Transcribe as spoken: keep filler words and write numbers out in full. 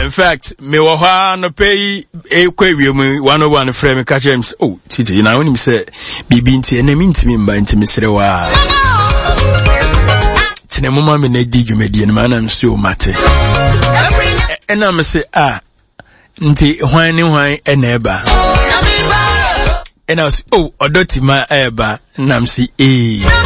In fact, me wa ha no pay e kwawie mu one oh one frame catch him. Oh, Titi, you know when him say bibi nti na mi ntimi mba ntimi sere wa. Tine mama me na di dwumadi na ma na mso mate. E na me say ah nti hwan ni hwan e na eba. E na say oh odoti ma eba na me say eh.